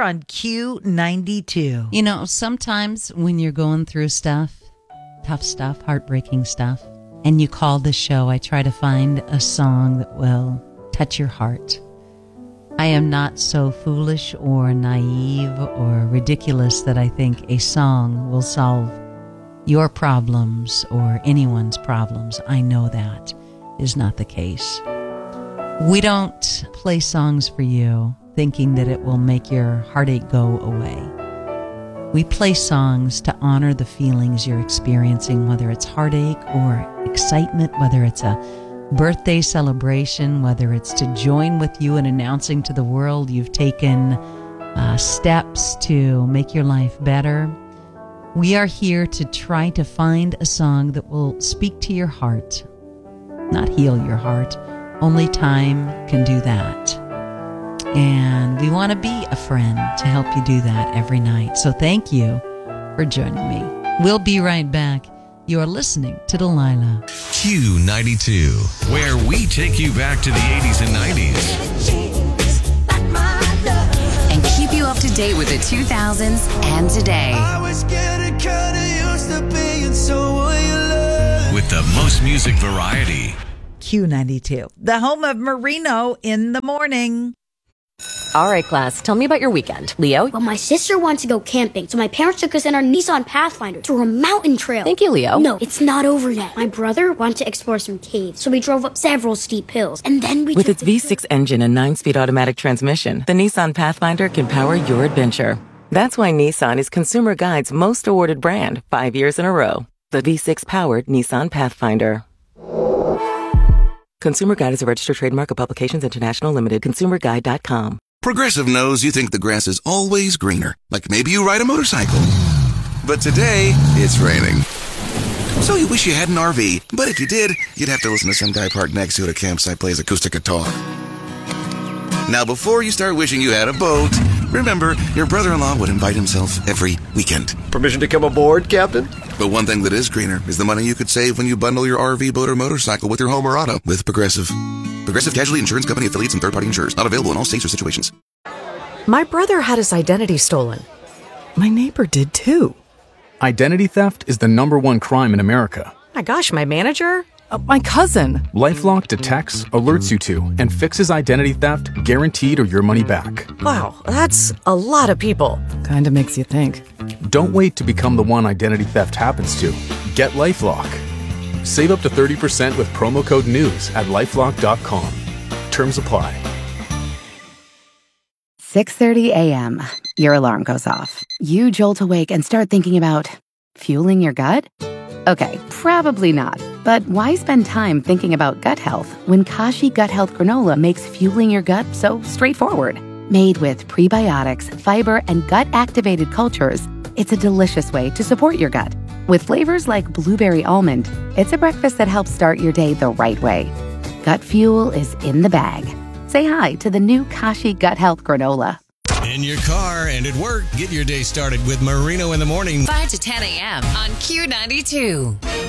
on Q92. You know, sometimes when you're going through stuff, tough stuff, heartbreaking stuff, and you call this show, I try to find a song that will touch your heart. I am not so foolish or naive or ridiculous that I think a song will solve your problems or anyone's problems. I know that is not the case. We don't play songs for you thinking that it will make your heartache go away. We play songs to honor the feelings you're experiencing, whether it's heartache or excitement, whether it's a birthday celebration, whether it's to join with you in announcing to the world you've taken steps to make your life better. We are here to try to find a song that will speak to your heart, not heal your heart. Only time can do that. And we want to be a friend to help you do that every night. So thank you for joining me. We'll be right back. You're listening to Delilah. Q92, where we take you back to the 80s and 90s. And keep you up to date with the 2000s and today. I was getting kinda used to being someone you love. With the most music variety. Q92, the home of Marino in the morning. All right, class, tell me about your weekend. Leo? Well, my sister wanted to go camping, so my parents took us in our Nissan Pathfinder through a mountain trail. Thank you, Leo. No, it's not over yet. My brother wanted to explore some caves, so we drove up several steep hills, and then we With its V6 engine and 9-speed automatic transmission, the Nissan Pathfinder can power your adventure. That's why Nissan is Consumer Guide's most awarded brand 5 years in a row. The V6-powered Nissan Pathfinder. Consumer Guide is a registered trademark of Publications International Limited. ConsumerGuide.com. Progressive knows you think the grass is always greener, like maybe you ride a motorcycle. But today, it's raining. So you wish you had an RV, but if you did, you'd have to listen to some guy parked next to you at a campsite plays acoustic guitar. Now, before you start wishing you had a boat, remember, your brother-in-law would invite himself every weekend. Permission to come aboard, Captain? But one thing that is greener is the money you could save when you bundle your RV, boat, or motorcycle with your home or auto with Progressive. Progressive Casualty Insurance Company affiliates and third-party insurers. Not available in all states or situations. My brother had his identity stolen. My neighbor did too. Identity theft is the #1 crime in America. My gosh, my manager? My cousin. LifeLock detects, alerts you to, and fixes identity theft guaranteed or your money back. Wow, that's a lot of people. Kinda makes you think. Don't wait to become the one identity theft happens to. Get LifeLock. Save up to 30% with promo code NEWS at LifeLock.com. Terms apply. 6:30 a.m. Your alarm goes off. You jolt awake and start thinking about fueling your gut? Okay, probably not. But why spend time thinking about gut health when Kashi Gut Health Granola makes fueling your gut so straightforward? Made with prebiotics, fiber, and gut-activated cultures, it's a delicious way to support your gut. With flavors like blueberry almond, it's a breakfast that helps start your day the right way. Gut fuel is in the bag. Say hi to the new Kashi Gut Health Granola. In your car and at work, get your day started with Marino in the morning. 5 to 10 a.m. on Q92.